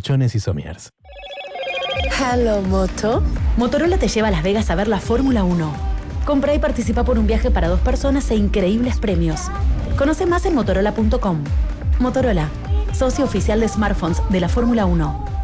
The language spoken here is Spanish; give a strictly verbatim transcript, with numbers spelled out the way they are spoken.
pichones y somiers. Hello, Moto. Motorola te lleva a Las Vegas a ver la Fórmula uno. Compra y participa por un viaje para dos personas e increíbles premios. Conoce más en motorola punto com. Motorola, socio oficial de smartphones de la Fórmula uno.